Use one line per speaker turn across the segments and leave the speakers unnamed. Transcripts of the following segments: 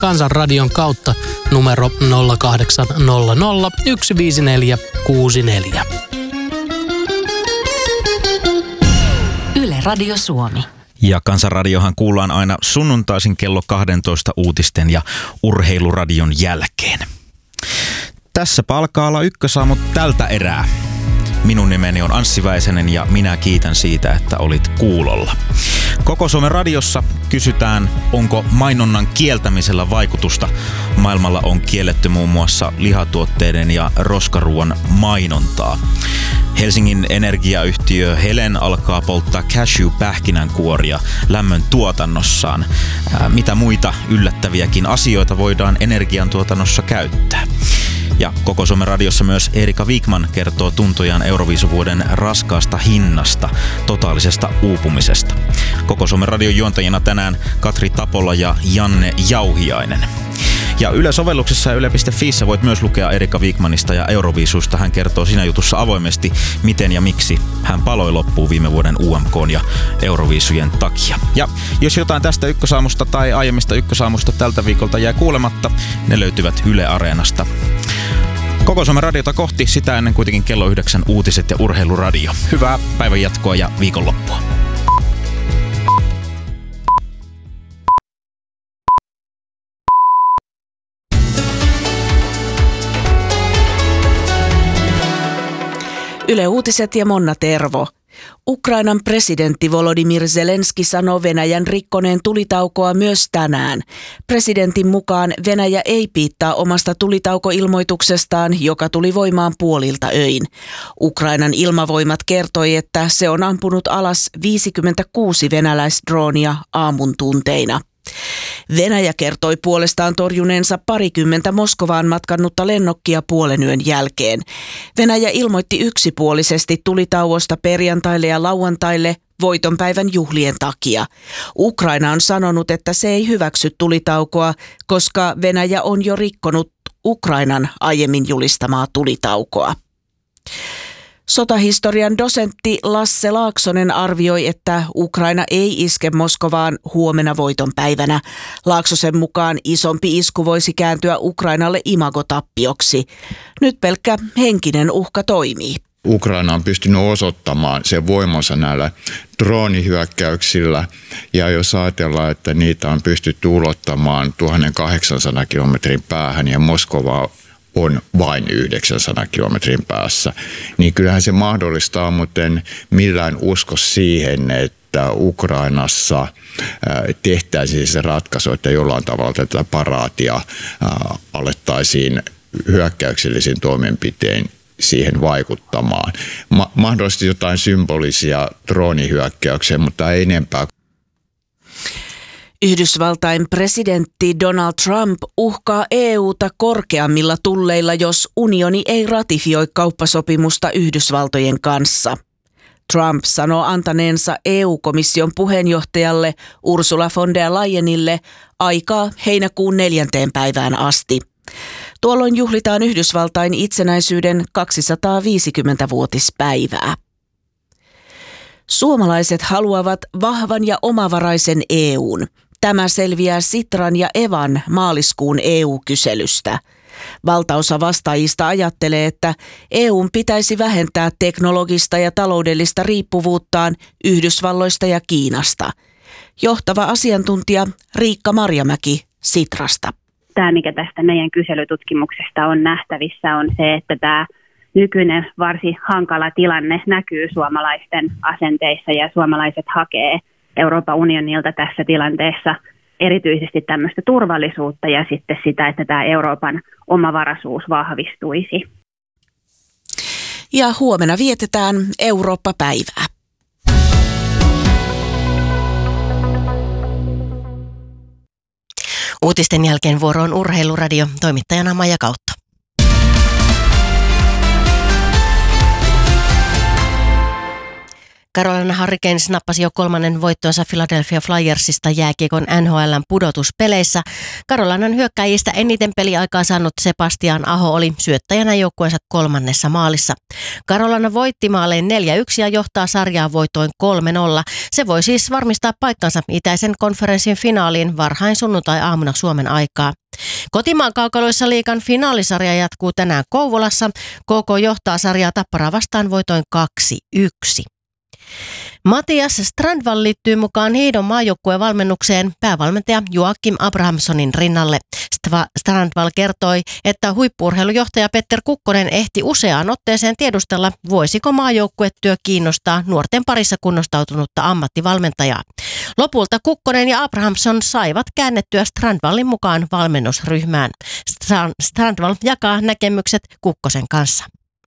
Kansanradion kautta numero 0800 154 64.
Yle Radio Suomi.
Ja Kansanradiohan kuullaan aina sunnuntaisin kello 12 uutisten ja urheiluradion jälkeen. Tässä alkaa olla ykkösaamu tältä erää. Minun nimeni on Anssi Väisänen ja minä kiitän siitä, että olit kuulolla. Koko Suomen radiossa kysytään, onko mainonnan kieltämisellä vaikutusta. Maailmalla on kielletty muun muassa lihatuotteiden ja roskaruuan mainontaa. Helsingin energiayhtiö Helen alkaa polttaa cashew-pähkinänkuoria lämmön tuotannossaan. Mitä muita yllättäviäkin asioita voidaan energiantuotannossa käyttää? Ja Koko Suomen radiossa myös Erika Wigman kertoo tuntojaan Euroviisuvuoden raskaasta hinnasta, totaalisesta uupumisesta. Koko Suomen radion juontajina tänään Katri Tapola ja Janne Jauhiainen. Ja Yle-sovelluksessa ja yle.fiissä voit myös lukea Erika Wigmanista ja Euroviisusta. Hän kertoo siinä jutussa avoimesti, miten ja miksi hän paloi loppuun viime vuoden UMK:n ja Euroviisujen takia. Ja jos jotain tästä ykkösaamusta tai aiemmista ykkösaamusta tältä viikolta jää kuulematta, ne löytyvät Yle Areenasta. Koko Suomen radiota kohti, sitä ennen kuitenkin kello 9 uutiset ja urheiluradio. Hyvää päivän jatkoa ja viikonloppua.
Yle Uutiset ja Monna Tervo. Ukrainan presidentti Volodymyr Zelenski sanoo Venäjän rikkoneen tulitaukoa myös tänään. Presidentin mukaan Venäjä ei piittaa omasta tulitaukoilmoituksestaan, joka tuli voimaan puolilta öin. Ukrainan ilmavoimat kertoi, että se on ampunut alas 56 venäläisdroonia aamun tunteina. Venäjä kertoi puolestaan torjuneensa 20 Moskovaan matkannutta lennokkia puolenyön jälkeen. Venäjä ilmoitti yksipuolisesti tulitauosta perjantaille ja lauantaille voitonpäivän juhlien takia. Ukraina on sanonut, että se ei hyväksy tulitaukoa, koska Venäjä on jo rikkonut Ukrainan aiemmin julistamaa tulitaukoa. Sotahistorian dosentti Lasse Laaksonen arvioi, että Ukraina ei iske Moskovaan huomenna voitonpäivänä. Laaksosen mukaan isompi isku voisi kääntyä Ukrainalle imagotappioksi. Nyt pelkkä henkinen uhka toimii.
Ukraina on pystynyt osoittamaan sen voimansa näillä droonihyökkäyksillä, ja jos ajatellaan, että niitä on pystytty ulottamaan 1800 kilometrin päähän ja Moskova on vain 900 kilometrin päässä, niin kyllähän se mahdollistaa, mutta en millään usko siihen, että Ukrainassa tehtäisiin se ratkaisu, että jollain tavalla tätä paraatia alettaisiin hyökkäyksellisiin toimenpiteen siihen vaikuttamaan. Mahdollisesti jotain symbolisia droonihyökkäyksiä, mutta ei enempää.
Yhdysvaltain presidentti Donald Trump uhkaa EU:ta korkeammilla tulleilla, jos unioni ei ratifioi kauppasopimusta Yhdysvaltojen kanssa. Trump sanoo antaneensa EU-komission puheenjohtajalle Ursula von der Leyenille aikaa heinäkuun 4. päivään asti. Tuolloin juhlitaan Yhdysvaltain itsenäisyyden 250-vuotispäivää. Suomalaiset haluavat vahvan ja omavaraisen EUn. Tämä selviää Sitran ja Evan maaliskuun EU-kyselystä. Valtaosa vastaajista ajattelee, että EUn pitäisi vähentää teknologista ja taloudellista riippuvuuttaan Yhdysvalloista ja Kiinasta. Johtava asiantuntija Riikka Marjamäki Sitrasta.
Tämä, mikä tästä meidän kyselytutkimuksesta on nähtävissä, on se, että tämä nykyinen varsin hankala tilanne näkyy suomalaisten asenteissa ja suomalaiset hakee Euroopan unionilta tässä tilanteessa erityisesti tämmöistä turvallisuutta ja sitten sitä, että tämä Euroopan omavaraisuus vahvistuisi.
Ja huomenna vietetään Eurooppa-päivää.
Uutisten jälkeen vuoroon Urheiluradio, toimittajana Maija Kautto. Carolina Hurricanes nappasi jo 3. voittonsa Philadelphia Flyersista jääkiekon NHL:n pudotuspeleissä. Carolinan hyökkäjistä eniten peliaikaa saanut Sebastian Aho oli syöttäjänä joukkueensa 3. maalissa. Carolina voitti maalein 4-1 ja johtaa sarjaa voitoin 3-0. Se voi siis varmistaa paikkansa itäisen konferenssin finaaliin varhain sunnuntai-aamuna Suomen aikaa. Kotimaan kaukaloissa liigan finaalisarja jatkuu tänään Kouvolassa. KK johtaa sarjaa Tapparaa vastaan voitoin 2-1. Matias Strandvall liittyy mukaan hiidon maajoukkueen valmennukseen päävalmentaja Joakim Abrahamssonin rinnalle. Strandvall kertoi, että huippu-urheilujohtaja Petter Kukkonen ehti useaan otteeseen tiedustella, voisiko maajoukkuetyö kiinnostaa nuorten parissa kunnostautunutta ammattivalmentajaa. Lopulta Kukkonen ja Abrahamsson saivat käännettyä Strandvallin mukaan valmennusryhmään. Strandvall jakaa näkemykset Kukkosen kanssa.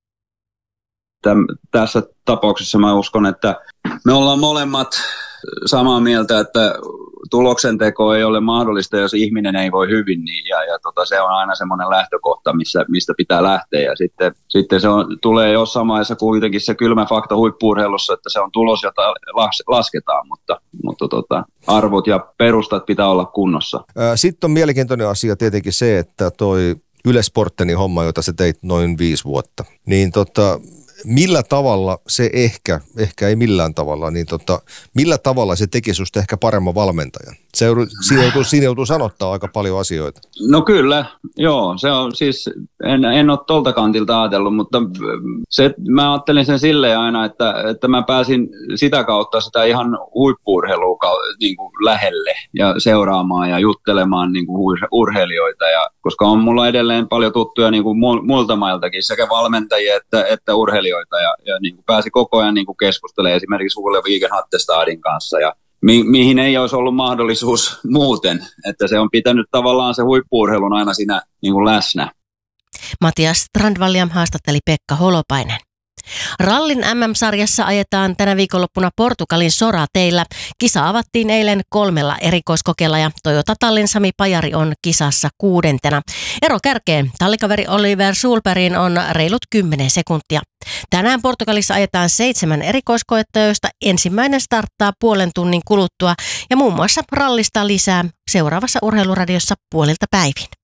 Tässä tapauksessa mä uskon, että me ollaan molemmat samaa mieltä, että tuloksenteko ei ole mahdollista, jos ihminen ei voi hyvin, niin, ja se on aina semmoinen lähtökohta, mistä pitää lähteä, ja sitten tulee jossain vaiheessa kuitenkin se kylmä fakta huippu-urheilussa, että se on tulos, jota lasketaan, mutta arvot ja perustat pitää olla kunnossa.
Sitten on mielenkiintoinen asia tietenkin se, että toi Yle Sportenin homma, jota sä teit noin 5 vuotta, niin millä tavalla se ehkä ei millään tavalla, niin millä tavalla se teki susta ehkä paremman valmentajan? Siinä joutuu sanottaa aika paljon asioita.
No kyllä, joo. Se on siis, en ole tolta kantilta ajatellut, mutta mä ajattelin sen silleen aina, että mä pääsin sitä kautta sitä ihan huippu-urheilua niin kuin lähelle ja seuraamaan ja juttelemaan niin kuin urheilijoita. Ja, koska on mulla edelleen paljon tuttuja niin kuin muilta mailtakin, sekä valmentajia että urheilijoita. Ja niin kuin pääsi koko ajan niin kuin keskustelemaan esimerkiksi Ole Vigenhattestadin kanssa ja mihin ei olisi ollut mahdollisuus muuten, että se on pitänyt tavallaan se huippu-urheilun aina siinä niin kuin läsnä.
Matias Strandvallia haastatteli Pekka Holopainen. Rallin MM-sarjassa ajetaan tänä viikonloppuna Portugalin Sorateillä. Kisa avattiin eilen 3 erikoiskokeella ja Toyota Tallin Sami Pajari on kisassa 6. Ero kärkeen tallikaveri Oliver Sulperin on reilut 10 sekuntia. Tänään Portugalissa ajetaan 7 erikoiskoetta, joista ensimmäinen starttaa puolen tunnin kuluttua ja muun muassa rallista lisää seuraavassa Urheiluradiossa 5:30.